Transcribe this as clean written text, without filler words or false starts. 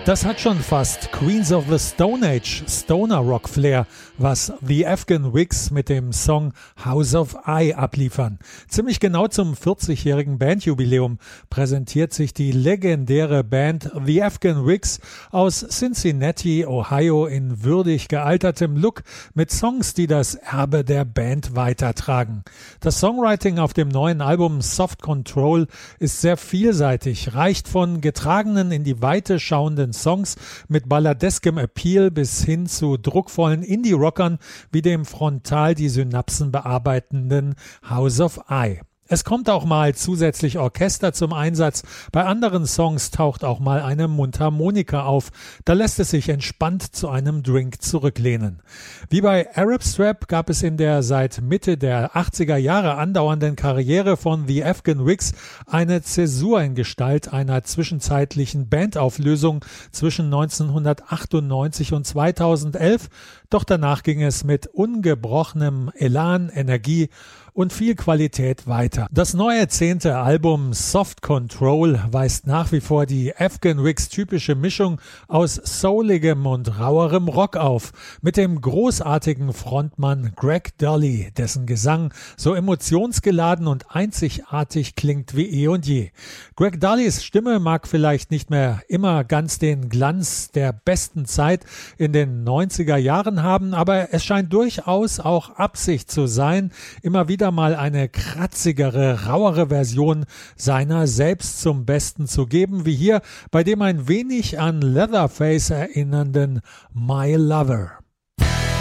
Das hat schon fast Queens of the Stone Age Stoner Rock Flair, was The Afghan Wigs mit dem Song House of I abliefern. Ziemlich genau zum 40-jährigen Bandjubiläum präsentiert sich die legendäre Band The Afghan Wigs aus Cincinnati, Ohio in würdig gealtertem Look mit Songs, die das Erbe der Band weitertragen. Das Songwriting auf dem neuen Album Soft Control ist sehr vielseitig, reicht von getragenen in die Weite schauenden Songs mit balladeskem Appeal bis hin zu druckvollen Indie-Rockern wie dem frontal die Synapsen bearbeitenden House of I. Es kommt auch mal zusätzlich Orchester zum Einsatz, bei anderen Songs taucht auch mal eine Mundharmonika auf, da lässt es sich entspannt zu einem Drink zurücklehnen. Wie bei Arab Strap gab es in der seit Mitte der 80er Jahre andauernden Karriere von The Afghan Wigs eine Zäsur in Gestalt einer zwischenzeitlichen Bandauflösung zwischen 1998 und 2011, doch danach ging es mit ungebrochenem Elan, Energie und viel Qualität weiter. Das neue 10. Album Soft Control weist nach wie vor die Afghan Wigs typische Mischung aus souligem und rauerem Rock auf, mit dem großartigen Frontmann Greg Dulli, dessen Gesang so emotionsgeladen und einzigartig klingt wie eh und je. Greg Dullis Stimme mag vielleicht nicht mehr immer ganz den Glanz der besten Zeit in den 90er Jahren haben, aber es scheint durchaus auch Absicht zu sein, immer wieder mal eine kratzigere, rauere Version seiner selbst zum Besten zu geben, wie hier bei dem ein wenig an Leatherface erinnernden My Lover.